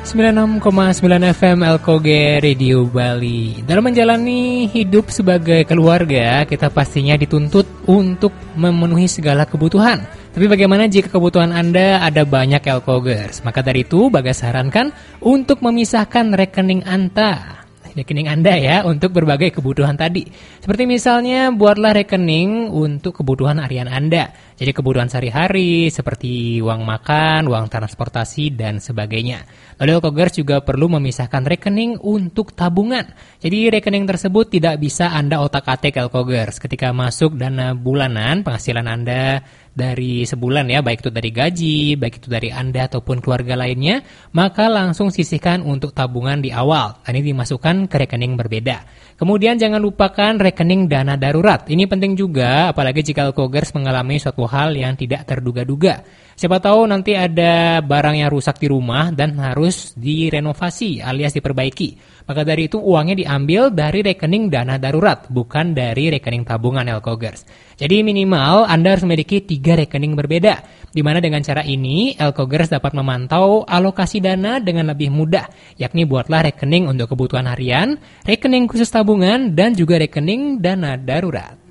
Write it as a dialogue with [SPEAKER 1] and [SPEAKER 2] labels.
[SPEAKER 1] 96,9 FM LKG Radio Bali. Dalam menjalani hidup sebagai keluarga, kita pastinya dituntut untuk memenuhi segala kebutuhan. Tapi bagaimana jika kebutuhan Anda ada banyak LKGers? Maka dari itu, Bagas sarankan untuk memisahkan rekening Anda ya untuk berbagai kebutuhan tadi. Seperti misalnya buatlah rekening untuk kebutuhan harian Anda. Jadi kebutuhan sehari-hari seperti uang makan, uang transportasi dan sebagainya. Lalu LKGers juga perlu memisahkan rekening untuk tabungan. Jadi rekening tersebut tidak bisa Anda otak-atik LKGers. Ketika masuk dana bulanan penghasilan Anda dari sebulan ya, baik itu dari gaji, baik itu dari Anda ataupun keluarga lainnya, maka langsung sisihkan untuk tabungan di awal. Ini dimasukkan ke rekening berbeda. Kemudian jangan lupakan rekening dana darurat. Ini penting juga, apalagi jika LKGers mengalami suatu hal yang tidak terduga-duga. Siapa tahu nanti ada barang yang rusak di rumah dan harus direnovasi alias diperbaiki. Maka dari itu uangnya diambil dari rekening dana darurat, bukan dari rekening tabungan LKGers. Jadi minimal Anda harus memiliki 3 rekening berbeda, di mana dengan cara ini LKGers dapat memantau alokasi dana dengan lebih mudah, yakni buatlah rekening untuk kebutuhan harian, rekening khusus tabungan, dan juga rekening dana darurat.